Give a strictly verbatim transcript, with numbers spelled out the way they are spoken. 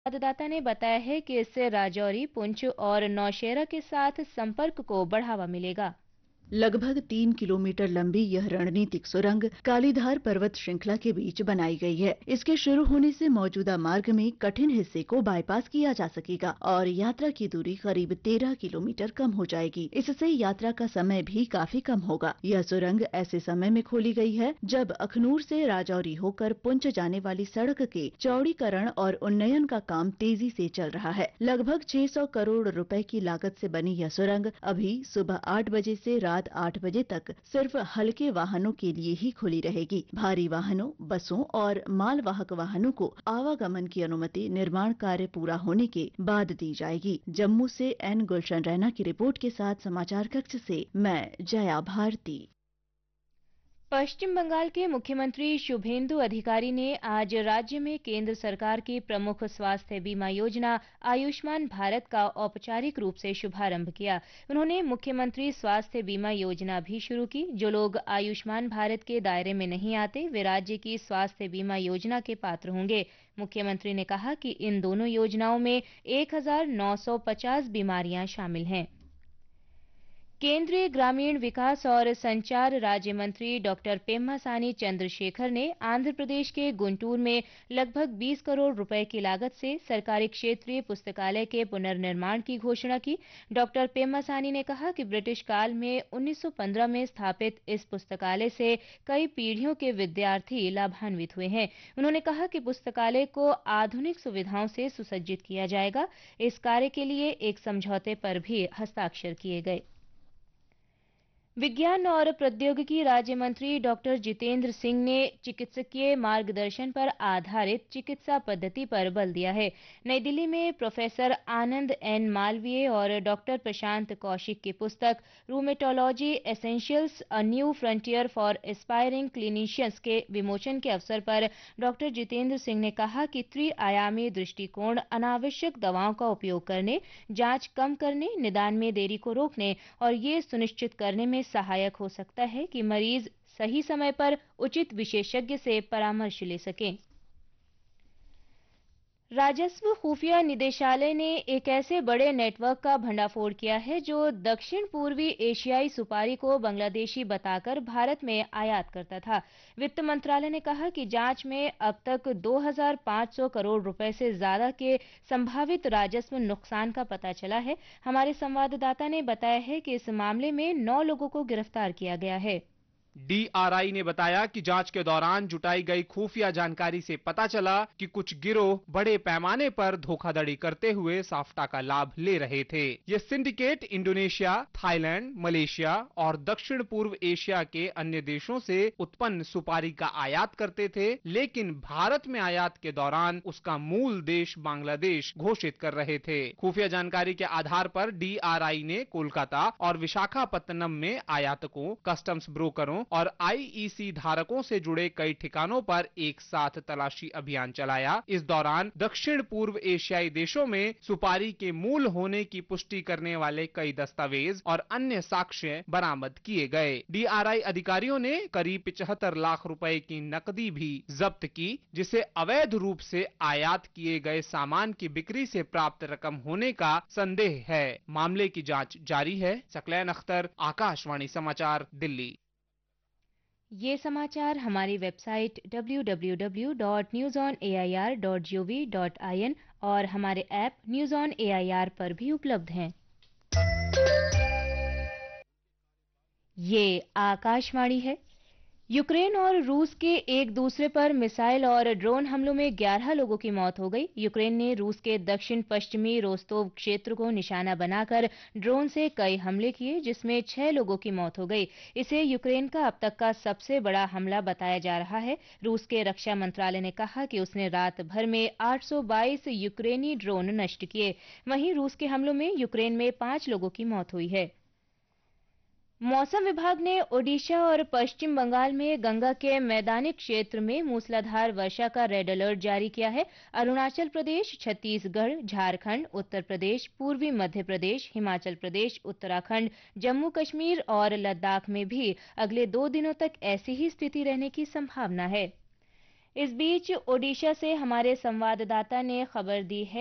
संवाददाता ने बताया है कि इससे राजौरी, पुंछ और नौशेरा के साथ संपर्क को बढ़ावा मिलेगा। लगभग तीन किलोमीटर लंबी यह रणनीतिक सुरंग कालीधार पर्वत श्रृंखला के बीच बनाई गई है। इसके शुरू होने से मौजूदा मार्ग में कठिन हिस्से को बाईपास किया जा सकेगा और यात्रा की दूरी करीब तेरह किलोमीटर कम हो जाएगी। इससे यात्रा का समय भी काफी कम होगा। यह सुरंग ऐसे समय में खोली गई है जब अखनूर से राजौरी होकर पुंछ जाने वाली सड़क के चौड़ीकरण और उन्नयन का काम तेजी से चल रहा है। लगभग छह सौ करोड़ रुपए की लागत से बनी यह सुरंग अभी सुबह आठ बजे से रात आठ बजे तक सिर्फ हल्के वाहनों के लिए ही खुली रहेगी। भारी वाहनों, बसों और मालवाहक वाहनों को आवागमन की अनुमति निर्माण कार्य पूरा होने के बाद दी जाएगी। जम्मू से एन गुलशन रैना की रिपोर्ट के साथ समाचार कक्ष से मैं जया भारती। पश्चिम बंगाल के मुख्यमंत्री शुभेंदु अधिकारी ने आज राज्य में केंद्र सरकार की प्रमुख स्वास्थ्य बीमा योजना आयुष्मान भारत का औपचारिक रूप से शुभारंभ किया। उन्होंने मुख्यमंत्री स्वास्थ्य बीमा योजना भी शुरू की। जो लोग आयुष्मान भारत के दायरे में नहीं आते, वे राज्य की स्वास्थ्य बीमा योजना के पात्र होंगे। मुख्यमंत्री ने कहा कि इन दोनों योजनाओं में एक हजार नौ सौ पचास बीमारियां शामिल हैं। केंद्रीय ग्रामीण विकास और संचार राज्य मंत्री डॉक्टर पेम्मासानी चंद्रशेखर ने आंध्र प्रदेश के गुंटूर में लगभग बीस करोड़ रुपए की लागत से सरकारी क्षेत्रीय पुस्तकालय के पुनर्निर्माण की घोषणा की। डॉक्टर पेम्मासानी ने कहा कि ब्रिटिश काल में उन्नीस सौ पंद्रह में स्थापित इस पुस्तकालय से कई पीढ़ियों के विद्यार्थी लाभान्वित हुए हैं। उन्होंने कहा कि पुस्तकालय को आधुनिक सुविधाओं से सुसज्जित किया जाएगा। इस कार्य के लिए एक समझौते पर भी हस्ताक्षर किए गए। विज्ञान और प्रौद्योगिकी राज्य मंत्री डॉक्टर जितेंद्र सिंह ने चिकित्सकीय मार्गदर्शन पर आधारित चिकित्सा पद्धति पर बल दिया है। नई दिल्ली में प्रोफेसर आनंद एन मालवीय और डॉक्टर प्रशांत कौशिक की पुस्तक rheumatology essentials a new frontier for aspiring clinicians के विमोचन के अवसर पर डॉक्टर जितेंद्र सिंह ने कहा कि त्रिआयामी दृष्टिकोण अनावश्यक दवाओं का उपयोग करने, जांच कम करने, निदान में देरी को रोकने और ये सुनिश्चित करने में सहायक हो सकता है कि मरीज सही समय पर उचित विशेषज्ञ से परामर्श ले सकें। राजस्व खुफिया निदेशालय ने एक ऐसे बड़े नेटवर्क का भंडाफोड़ किया है जो दक्षिण पूर्वी एशियाई सुपारी को बांग्लादेशी बताकर भारत में आयात करता था। वित्त मंत्रालय ने कहा कि जांच में अब तक दो हज़ार पाँच सौ करोड़ रुपए से ज्यादा के संभावित राजस्व नुकसान का पता चला है। हमारे संवाददाता ने बताया है कि इस मामले में नौ लोगों को गिरफ्तार किया गया है। डीआरआई ने बताया कि जांच के दौरान जुटाई गई खुफिया जानकारी से पता चला कि कुछ गिरोह बड़े पैमाने पर धोखाधड़ी करते हुए साफ्टा का लाभ ले रहे थे। ये सिंडिकेट इंडोनेशिया, थाईलैंड, मलेशिया और दक्षिण पूर्व एशिया के अन्य देशों से उत्पन्न सुपारी का आयात करते थे, लेकिन भारत में आयात के दौरान उसका मूल देश बांग्लादेश घोषित कर रहे थे। खुफिया जानकारी के आधार पर डीआरआई ने कोलकाता और विशाखापत्तनम में आयातकों, कस्टम्स ब्रोकरों और आईईसी धारकों से जुड़े कई ठिकानों पर एक साथ तलाशी अभियान चलाया। इस दौरान दक्षिण पूर्व एशियाई देशों में सुपारी के मूल होने की पुष्टि करने वाले कई दस्तावेज और अन्य साक्ष्य बरामद किए गए। डीआरआई अधिकारियों ने करीब पचहत्तर लाख रुपए की नकदी भी जब्त की, जिसे अवैध रूप से आयात किए गए सामान की बिक्री से प्राप्त रकम होने का संदेह है। मामले की जांच जारी है। सकलैन अख्तर, आकाशवाणी समाचार, दिल्ली। ये समाचार हमारी website W W W dot news on A I R dot G O V dot I N और हमारे app news on A I R पर भी उपलब्ध हैं। ये आकाशवाणी है। यूक्रेन और रूस के एक दूसरे पर मिसाइल और ड्रोन हमलों में ग्यारह लोगों की मौत हो गई। यूक्रेन ने रूस के दक्षिण पश्चिमी रोस्तोव क्षेत्र को निशाना बनाकर ड्रोन से कई हमले किए, जिसमें छह लोगों की मौत हो गई। इसे यूक्रेन का अब तक का सबसे बड़ा हमला बताया जा रहा है। रूस के रक्षा मंत्रालय ने कहा कि उसने रात भर में आठ सौ बाईस यूक्रेनी ड्रोन नष्ट किए। वहीं रूस के हमलों में यूक्रेन में पांच लोगों की मौत हुई है। मौसम विभाग ने ओडिशा और पश्चिम बंगाल में गंगा के मैदानी क्षेत्र में मूसलाधार वर्षा का रेड अलर्ट जारी किया है। अरुणाचल प्रदेश, छत्तीसगढ़, झारखंड, उत्तर प्रदेश, पूर्वी मध्य प्रदेश, हिमाचल प्रदेश, उत्तराखंड, जम्मू कश्मीर और लद्दाख में भी अगले दो दिनों तक ऐसी ही स्थिति रहने की संभावना है। इस बीच ओडिशा से हमारे संवाददाता ने खबर दी है